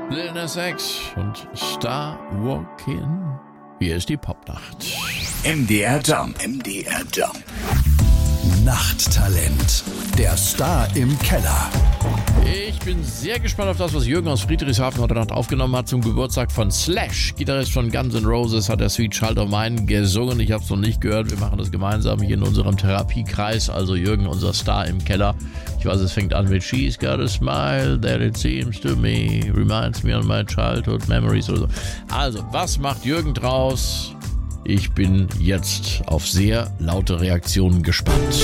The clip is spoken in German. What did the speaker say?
Lil Nas X und Star Walking. Hier ist die Popnacht. MDR Jump. Nachttalent. Der Star im Keller. Ich bin sehr gespannt auf das, was Jürgen aus Friedrichshafen heute Nacht aufgenommen hat zum Geburtstag von Slash. Gitarrist von Guns N' Roses hat der Sweet Child of Mine gesungen. Ich habe es noch nicht gehört. Wir machen das gemeinsam hier in unserem Therapiekreis. Also Jürgen, unser Star im Keller. Ich weiß, es fängt an mit She's got a smile that it seems to me reminds me of my childhood memories oder so. Also, was macht Jürgen draus? Ich bin jetzt auf sehr laute Reaktionen gespannt.